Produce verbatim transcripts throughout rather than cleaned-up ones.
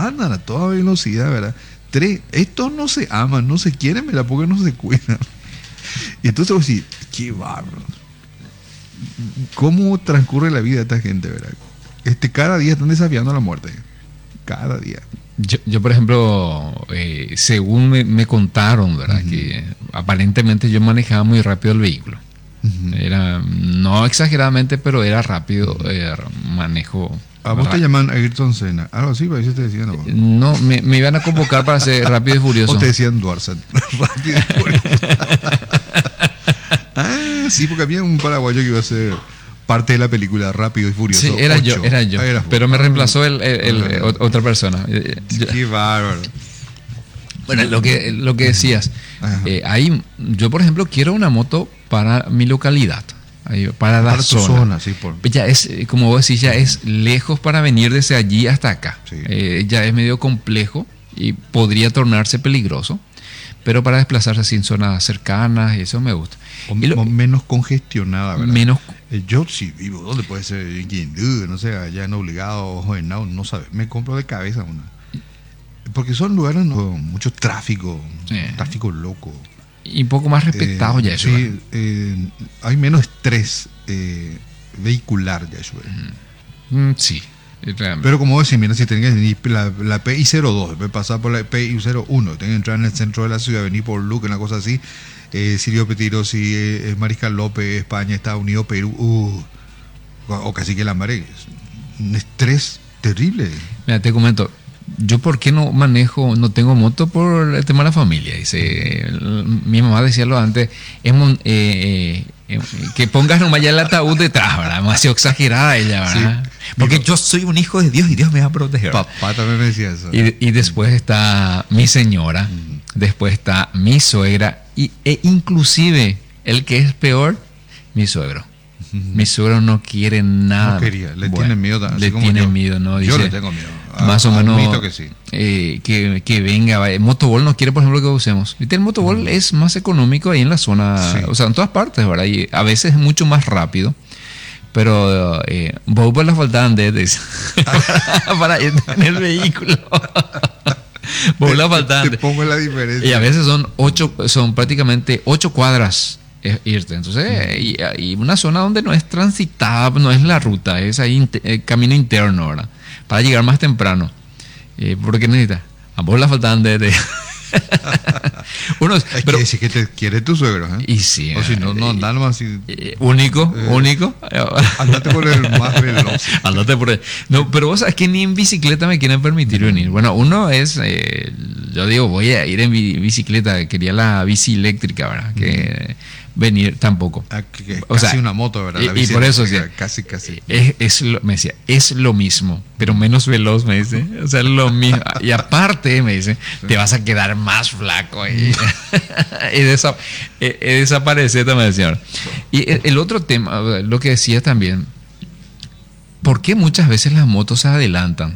andan a toda velocidad, ¿verdad? Tres, estos no se aman, no se quieren, ¿verdad? Porque no se cuidan. Y entonces vos decís, qué bárbaro. ¿Cómo transcurre la vida de esta gente, verdad? Este, cada día están desafiando a la muerte. Cada día. Yo, yo por ejemplo, eh, según me, me contaron, ¿verdad? Uh-huh. Que aparentemente yo manejaba muy rápido el vehículo. Uh-huh. Era, no exageradamente, pero era rápido, uh-huh. eh, manejo. ¿A vos te llaman Ayrton Senna? Algo así, parece que te decían. ¿No? No, me, me iban a convocar para ser rápido y furioso. O te decían Duarsan. Rápido y furioso. Ah, sí, porque había un paraguayo que iba a ser parte de la película Rápido y Furioso. Sí, era ocho. yo, era yo. Ah, pero me reemplazó el, el, el, el, el otra persona. Qué bárbaro. Bueno, lo que, lo que decías, eh, ahí, yo por ejemplo quiero una moto para mi localidad, ahí, para la para zona. zona sí, por... Ya es, como vos decís, ya es lejos para venir desde allí hasta acá. Sí. Eh, ya es medio complejo y podría tornarse peligroso, pero para desplazarse así en zonas cercanas, eso me gusta. O, lo, o menos congestionada, ¿verdad? Menos. Eh, yo sí vivo, ¿dónde puede ser? En Quindú, no sé, allá en Obligado, o en Nau, no sabes. Me compro de cabeza una. Porque son lugares con mucho tráfico, eh. tráfico loco. Y un poco más respetado eh, ya eso. Sí, eh, hay menos estrés eh, vehicular ya eso. Mm, sí. Realmente. Pero como decís, mira, si tenés la, la P I cero dos, pasar por la P I cero uno, tenés que entrar en el centro de la ciudad, venir por Luque, una cosa así, eh, Sirio Petirosi, eh, Mariscal López, España, Estados Unidos, Perú, uh, o Cacique Lambaré, un estrés terrible. Mira, te comento, yo por qué no manejo, no tengo moto por el tema de la familia. Dice, mi mamá decía lo antes, es mon, eh, eh, que pongas nomás ya el ataúd detrás, ¿verdad? Demasiado exagerada ella, ¿verdad? Sí. Porque Digo, yo soy un hijo de Dios y Dios me va a proteger. Papá también me decía eso. Y, y después está mi señora, uh-huh. después está mi suegra y, e inclusive el que es peor, mi suegro. Uh-huh. Mi suegro no quiere nada. No quería, le bueno, tiene miedo. Así le como tiene yo. miedo, ¿no? Dice, yo le tengo miedo. Más o menos que, sí. eh, que, que venga. Vaya. Motobol no quiere, por ejemplo, que usemos. ¿Viste? El Motobol mm. es más económico ahí en la zona, sí. o sea, en todas partes, ¿verdad? Y a veces es mucho más rápido. Pero eh, vos por la falta de para ir en el vehículo. Vos la falta te, te pongo la diferencia. Y a veces son ocho, son prácticamente ocho cuadras irte. Entonces, mm. y, y una zona donde no es transitada, no es la ruta, es ahí el camino interno, ¿verdad? Para llegar más temprano. Eh, ¿Por qué necesitas? A vos la faltan de... de Uno, Hay pero, que decir que te quiere tu suegro, ¿eh? Y sí. O si no, no, andá nomás así. Eh, único, eh, único. Andate por el más veloz. Andate por el... No, pero vos sabes que ni en bicicleta me quieren permitir venir. Bueno, uno es... Eh, yo digo, voy a ir en bicicleta. Quería la bici eléctrica, ¿verdad? Que... venir tampoco. Ah, que, que o casi sea, una moto, ¿verdad? La y, y por eso sí, casi, casi. Es, es lo, me decía, es lo mismo, pero menos veloz, me dice. O sea, es lo mismo. Y aparte, me dice, sí. te vas a quedar más flaco. Y, y, desa, y, y desaparecer, me decía. Y el, el otro tema, lo que decía también, ¿por qué muchas veces las motos se adelantan?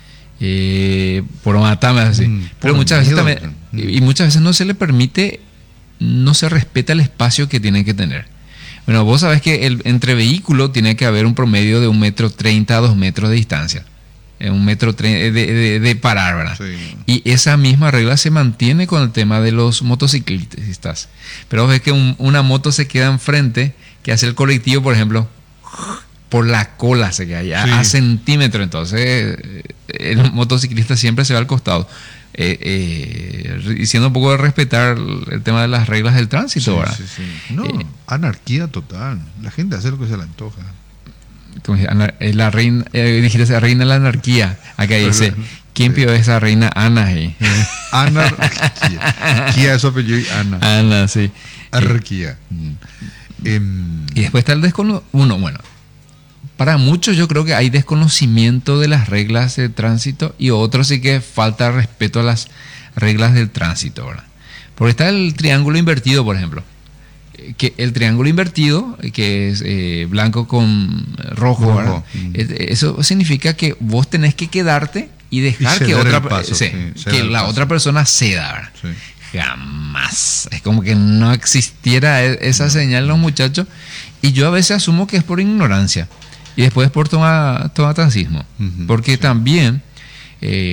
Eh, por matarme así. Mm, pero muchas veces también, mm. y muchas veces no se le permite, no se respeta el espacio que tienen que tener. Bueno, vos sabés que el, entre vehículos tiene que haber un promedio de un metro treinta a dos metros de distancia. Un metro tre- de, de, de parar, ¿verdad? Sí. Y esa misma regla se mantiene con el tema de los motociclistas. Pero ves que un, una moto se queda enfrente, que hace el colectivo, por ejemplo, por la cola se queda ya sí. a centímetros. Entonces, el motociclista siempre se va al costado. Eh, eh, diciendo un poco de respetar el tema de las reglas del tránsito, sí, ¿verdad? Sí, sí. No, eh, anarquía total. La gente hace lo que se le antoja. Como dice, anar- la reina, eh, dijiste la reina de la anarquía. Acá dice, ¿quién sí. pidió esa reina? Ana. Eh? Anarquía. Kia es su apellido y Ana. Ana, sí. Anarquía. Eh, y después está el desconocimiento. Uno, bueno. Para muchos yo creo que hay desconocimiento de las reglas de tránsito y otros sí que falta respeto a las reglas del tránsito, ¿verdad? Porque está el triángulo invertido, por ejemplo. Que el triángulo invertido, que es eh, blanco con rojo, rojo. Mm. Eso significa que vos tenés que quedarte y dejar y que, otra, paso, sí, sí, que la paso. otra persona ceda, ¿verdad? Sí. Jamás. Es como que no existiera esa señal, los muchachos. Y yo a veces asumo que es por ignorancia. Y después por tomatancismo. Uh-huh, porque sí. también eh,